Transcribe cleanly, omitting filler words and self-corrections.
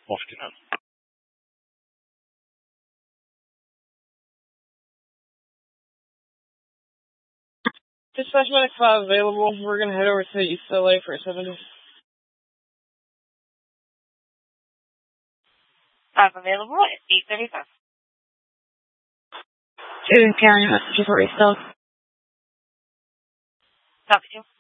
Afternoon. Dispatch Medic 5 available. We're going to head over to East LA for a 70. 5 available at 8:35. Student County, message for East LA. Copy 2.